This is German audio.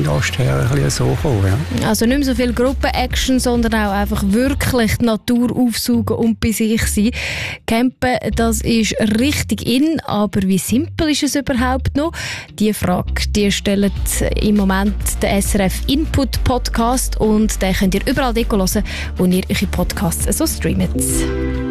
Gast her ein bisschen so kommen. Ja. Also nicht mehr so viel Gruppen-Action, sondern auch einfach wirklich die Natur aufsaugen und bei sich sein. Campen, das ist richtig in, aber wie simpel ist es überhaupt noch? Die Frage, die stellt im Moment der SRF Input Podcast und den könnt ihr überall dort hören, wo ihr eure Podcasts so streamt.